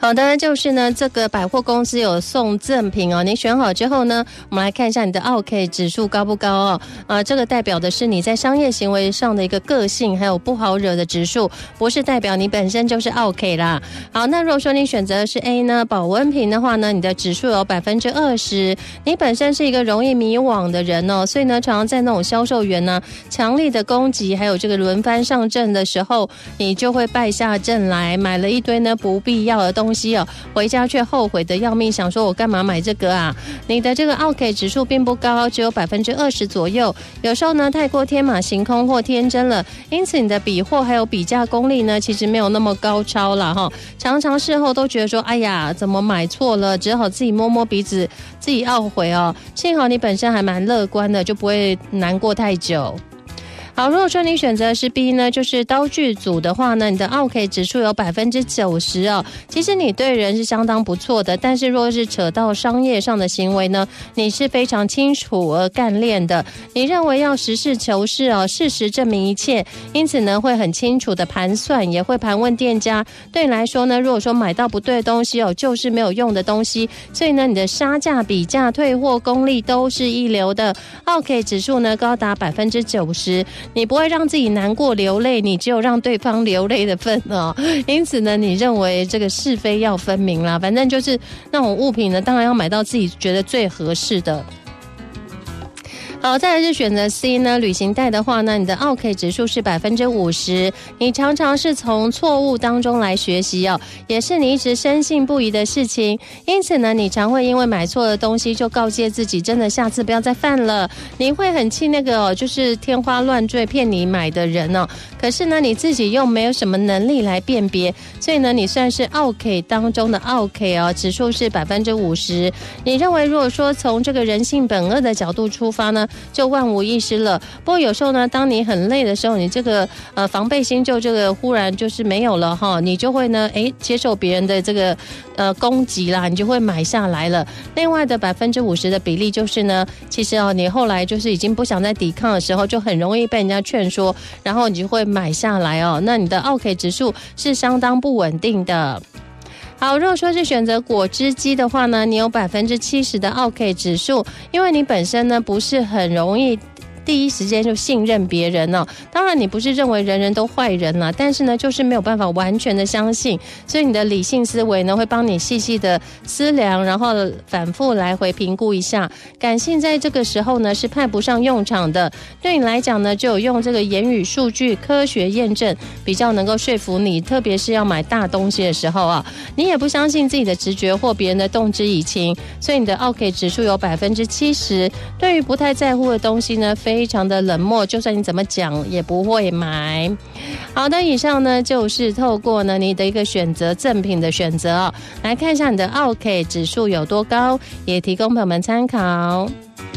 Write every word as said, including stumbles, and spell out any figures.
好的，就是呢，这个百货公司有送赠品哦。你选好之后呢，我们来看一下你的 O K 指数高不高哦。呃，这个代表的是你在商业行为上的一个个性，还有不好惹的指数，不是代表你本身就是 O K 啦。好，那如果说你选择的是 A 呢，保温瓶的话呢，你的指数有百分之二十，你本身是一个容易迷惘的人哦，所以呢，常常在那种销售员呢强力的攻击，还有这个轮番上阵的时候，你就会败下阵来，买了一堆呢不必要的东西。哦，回家却后悔的要命，想说我干嘛买这个啊？你的这个 O K 指数并不高，只有百分之二十左右。有时候呢，太过天马行空或天真了，因此你的比货还有比价功力呢，其实没有那么高超了哈。常常事后都觉得说，哎呀，怎么买错了？只好自己摸摸鼻子，自己懊悔哦。幸好你本身还蛮乐观的，就不会难过太久。好，如果说你选择的是 B 呢，就是刀具组的话呢，你的 O K 指数有百分之九十哦。其实你对人是相当不错的，但是若是扯到商业上的行为呢，你是非常清楚而干练的。你认为要实事求是哦，事实证明一切，因此呢会很清楚的盘算，也会盘问店家。对你来说呢，如果说买到不对的东西哦，就是没有用的东西，所以呢你的杀价、比价、退货功力都是一流的。O K 指数呢高达百分之九十。你不会让自己难过流泪，你只有让对方流泪的份哦。因此呢，你认为这个是非要分明啦。反正就是那种物品呢，当然要买到自己觉得最合适的。好，再来是选择 C 呢，旅行袋的话呢，你的 O K 指数是百分之五十，你常常是从错误当中来学习哦，也是你一直深信不疑的事情。因此呢，你常会因为买错的东西就告诫自己，真的下次不要再犯了。你会很气那个哦，就是天花乱坠骗你买的人哦。可是呢，你自己又没有什么能力来辨别，所以呢，你算是 O K 当中的 O K 哦，指数是百分之五十。你认为如果说从这个人性本恶的角度出发呢，就万无一失了。不过有时候呢，当你很累的时候，你这个呃防备心就这个忽然就是没有了哈，你就会呢哎接受别人的这个呃攻击啦，你就会买下来了。另外的百分之五十的比例就是呢，其实哦你后来就是已经不想再抵抗的时候，就很容易被人家劝说，然后你就会买下来哦。那你的 O K 指数是相当不稳定的。好，如果说是选择果汁机的话呢，你有百分之七十的 O K 指数，因为你本身呢不是很容易第一时间就信任别人哦。当然你不是认为人人都坏人啦，但是呢就是没有办法完全的相信，所以你的理性思维呢会帮你细细的思量，然后反复来回评估一下。感性在这个时候呢是派不上用场的，对你来讲呢就有用这个言语数据科学验证比较能够说服你，特别是要买大东西的时候啊，你也不相信自己的直觉或别人的动之以情，所以你的 O K 指数有百分之七十。对于不太在乎的东西呢非常的冷漠，就算你怎么讲也不会买。好的，以上呢就是透过呢你的一个选择赠品的选择哦，来看一下你的 O K 指数有多高，也提供朋友们参考。